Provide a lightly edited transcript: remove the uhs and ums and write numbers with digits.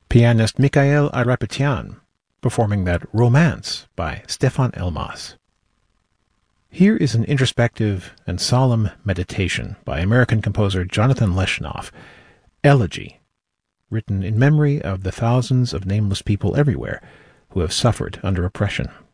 pianist Mikhail Ayrapetyyan, performing that Romance by Stefan Elmas. Here is an introspective and solemn meditation by American composer Jonathan Leshnoff, Elegy, written in memory of the thousands of nameless people everywhere who have suffered under oppression